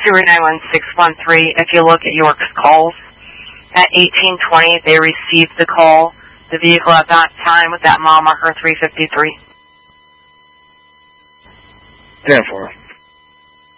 091613. If you look at York's calls, at 1820, they received the call. The vehicle at that time was at mile marker 353. 10-4.